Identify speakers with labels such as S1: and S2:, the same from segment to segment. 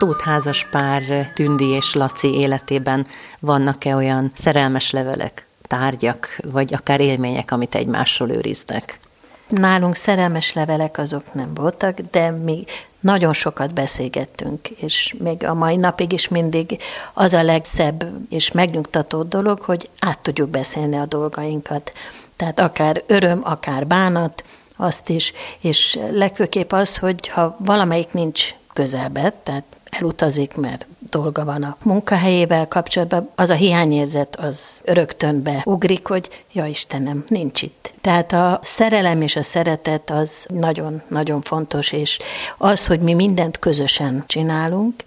S1: Tóth házaspár Tündi és Laci életében vannak-e olyan szerelmes levelek, tárgyak, vagy akár élmények, amit egymásról őriznek?
S2: Nálunk szerelmes levelek azok nem voltak, de mi nagyon sokat beszélgettünk, és még a mai napig is mindig az a legszebb és megnyugtató dolog, hogy át tudjuk beszélni a dolgainkat. Tehát akár öröm, akár bánat, azt is, és legfőképp az, hogy ha valamelyik nincs közelben, tehát elutazik, mert dolga van a munkahelyével kapcsolatban, az a hiányérzet az rögtön beugrik, hogy ja Istenem, nincs itt. Tehát a szerelem és a szeretet az nagyon-nagyon fontos, és az, hogy mi mindent közösen csinálunk,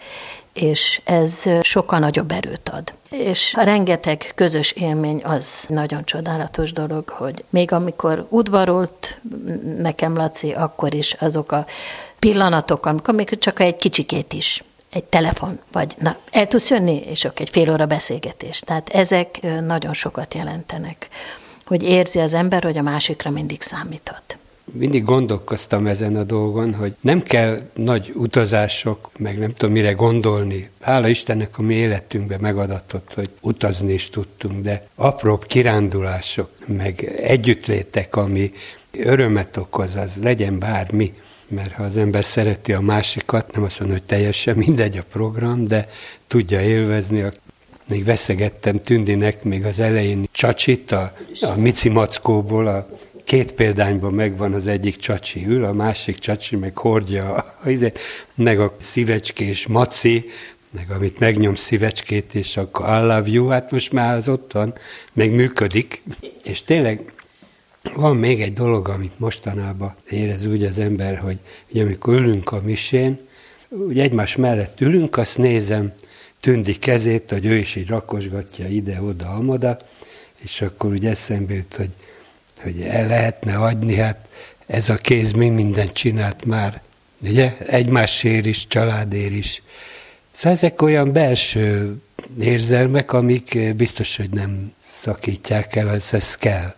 S2: és ez sokkal nagyobb erőt ad. És a rengeteg közös élmény az nagyon csodálatos dolog, hogy még amikor udvarolt nekem Laci, akkor is azok a pillanatok, amikor még csak egy kicsikét is, egy telefon, vagy na, el tudsz jönni, és akkor egy fél óra beszélgetés. Tehát ezek nagyon sokat jelentenek, hogy érzi az ember, hogy a másikra mindig számíthat.
S3: Mindig gondolkoztam ezen a dolgon, hogy nem kell nagy utazások, meg nem tudom mire gondolni. Hála Istennek a mi életünkben megadatott, hogy utazni is tudtunk, de apróbb kirándulások, meg együttlétek, ami örömet okoz, az legyen bármi. Mert ha az ember szereti a másikat, nem azt mondom, hogy teljesen mindegy a program, de tudja élvezni. Még veszegettem Tündinek még az elején csacsit, a Mici Mackóból, a két példányban megvan az egyik csacsi ül, a másik csacsi meg hordja, meg a szívecskés Maci, meg amit megnyom szívecskét, és akkor I love you, hát most már az ott van, meg működik. És tényleg van még egy dolog, amit mostanában érez úgy az ember, hogy ugye, amikor ülünk a misén, úgy egymás mellett ülünk, azt nézem Tündi kezét, hogy ő is így rakosgatja ide-oda, amoda, és akkor úgy eszembe jut, hogy el lehetne adni, hát ez a kéz mindent csinált már, ugye? Egymásért is, családért is. Szóval ezek olyan belső érzelmek, amik biztos, hogy nem szakítják el, ez kell.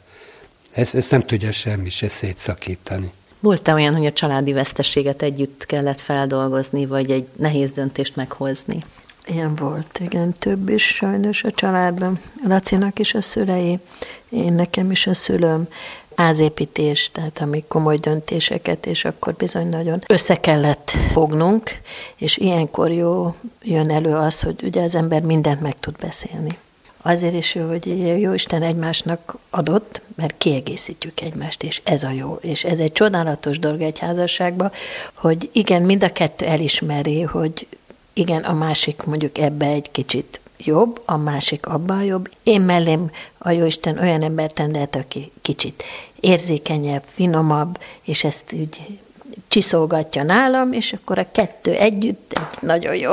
S3: Ezt nem tudja semmi se szétszakítani.
S1: Volt-e olyan, hogy a családi veszteséget együtt kellett feldolgozni, vagy egy nehéz döntést meghozni?
S2: Ilyen volt, igen, több is sajnos a családban. Lacinak is a szülei, én nekem is a szülőm, házépítés, tehát ami komoly döntéseket, és akkor bizony nagyon össze kellett fognunk, és ilyenkor jön elő az, hogy ugye az ember mindent meg tud beszélni. Azért is jó, hogy Jóisten egymásnak adott, mert kiegészítjük egymást, és ez a jó. És ez egy csodálatos dolog egy házasságban, hogy igen, mind a kettő elismeri, hogy igen, a másik mondjuk ebbe egy kicsit jobb, a másik abban jobb. Én mellém a Jóisten olyan embert rendelt, aki kicsit érzékenyebb, finomabb, és ezt úgy csiszolgatja nálam, és akkor a kettő együtt egy nagyon jó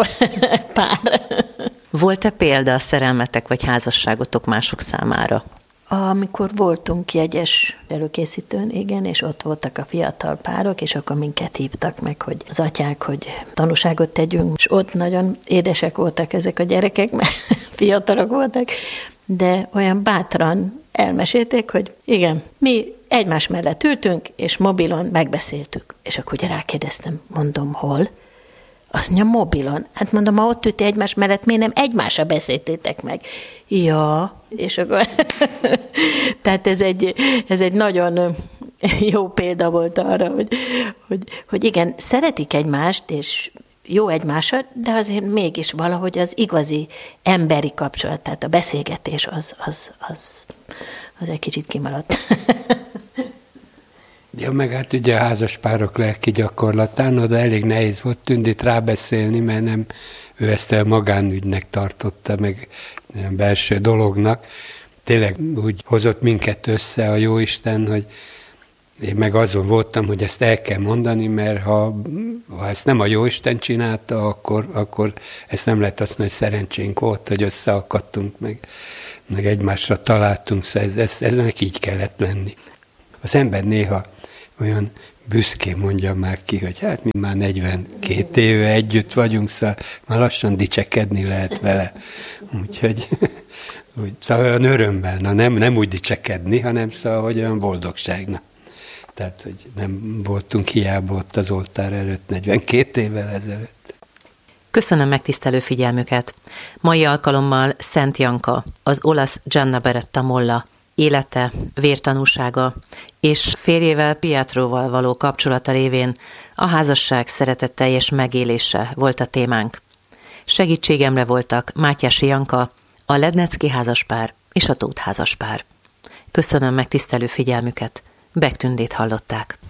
S2: pár.
S1: Volt-e példa a szerelmetek vagy házasságotok mások számára?
S2: Amikor voltunk jegyes előkészítőn, igen, és ott voltak a fiatal párok, és akkor minket hívtak meg, hogy az atyák, hogy tanúságot tegyünk, és ott nagyon édesek voltak ezek a gyerekek, mert fiatalok voltak, de olyan bátran elmesélték, hogy igen, mi egymás mellett ültünk, és mobilon megbeszéltük. És akkor ugye rákérdeztem, mondom, hol? Azt mondja, mobilon. Hát mondom, ha ott ülti egymás mellett, miért nem egymásra beszéltétek meg? Ja, és akkor... Tehát ez egy nagyon jó példa volt arra, hogy igen, szeretik egymást, és jó egymásra, de azért mégis valahogy az igazi emberi kapcsolat, tehát a beszélgetés az egy kicsit kimaradt.
S3: Ja, meg hát ugye a házaspárok lelki gyakorlatán, de elég nehéz volt Tündit rábeszélni, mert nem ő ezt a magánügynek tartotta, meg ilyen belső dolognak. Tényleg úgy hozott minket össze a Jóisten, hogy én meg azon voltam, hogy ezt el kell mondani, mert ha ezt nem a Jóisten csinálta, akkor ezt nem lehet azt mondani, hogy szerencsénk volt, hogy összeakadtunk, meg egymásra találtunk, szóval eznek így kellett lenni. Az ember néha olyan büszkén mondja már ki, hogy hát mi már 42 éve együtt vagyunk, szóval már lassan dicsekedni lehet vele. Úgyhogy szóval olyan örömmel, nem úgy dicsekedni, hanem szóval, hogy olyan boldogságnak. Tehát, hogy nem voltunk hiába ott az oltár előtt 42 évvel ezelőtt.
S1: Köszönöm megtisztelő figyelmüket. Mai alkalommal Szent Janka, az olasz Gianna Beretta Molla élete, vértanúsága és férjével Pietroval való kapcsolata révén a házasság szeretetteljes megélése volt a témánk. Segítségemre voltak Mátyási Janka, a Lednecki házaspár és a Tóth házaspár. Köszönöm megtisztelő figyelmüket. Beck Tündét hallották.